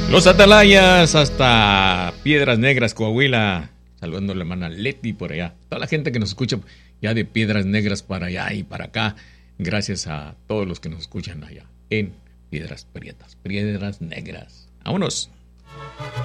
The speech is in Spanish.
Los Atalayas hasta Piedras Negras, Coahuila. Saludando a la hermana Leti por allá. Toda la gente que nos escucha ya de Piedras Negras para allá y para acá. Gracias a todos los que nos escuchan allá en Piedras Prietas, Piedras Negras. Vámonos.